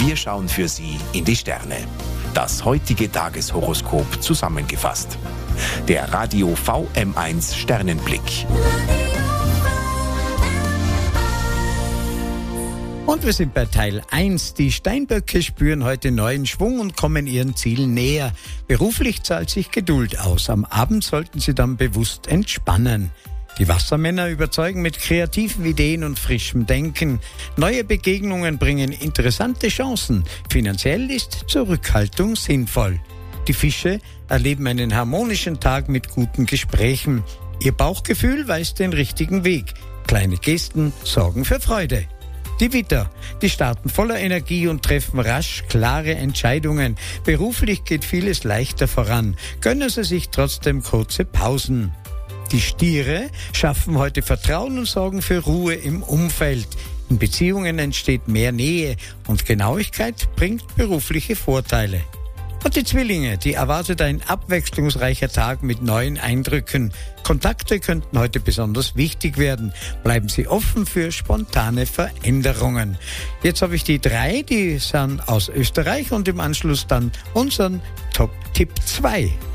Wir schauen für Sie in die Sterne. Das heutige Tageshoroskop zusammengefasst. Der Radio VM1 Sternenblick. Und wir sind bei Teil 1. Die Steinböcke spüren heute neuen Schwung und kommen ihren Zielen näher. Beruflich zahlt sich Geduld aus. Am Abend sollten Sie dann bewusst entspannen. Die Wassermänner überzeugen mit kreativen Ideen und frischem Denken. Neue Begegnungen bringen interessante Chancen. Finanziell ist Zurückhaltung sinnvoll. Die Fische erleben einen harmonischen Tag mit guten Gesprächen. Ihr Bauchgefühl weist den richtigen Weg. Kleine Gesten sorgen für Freude. Die Widder, die starten voller Energie und treffen rasch klare Entscheidungen. Beruflich geht vieles leichter voran. Gönnen Sie sich trotzdem kurze Pausen. Die Stiere schaffen heute Vertrauen und sorgen für Ruhe im Umfeld. In Beziehungen entsteht mehr Nähe und Genauigkeit bringt berufliche Vorteile. Und die Zwillinge, die erwartet ein abwechslungsreicher Tag mit neuen Eindrücken. Kontakte könnten heute besonders wichtig werden. Bleiben Sie offen für spontane Veränderungen. Jetzt habe ich die 3, die sind aus Österreich und im Anschluss dann unseren Top-Tipp 2.